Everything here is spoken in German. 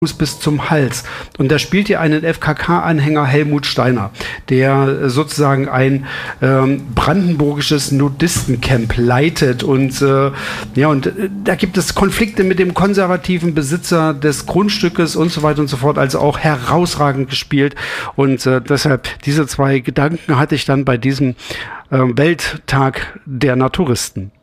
bis zum Hals. Und da spielt hier einen FKK-Anhänger, Helmut Steiner, der sozusagen ein brandenburgisches Nudistencamp leitet. Und da gibt es Konflikte mit dem konservativen Besitzer des Grundstückes und so weiter und so fort. Also auch herausragend gespielt. Und deshalb diese zwei Gedanken hatte ich dann bei diesem Welttag der Naturisten.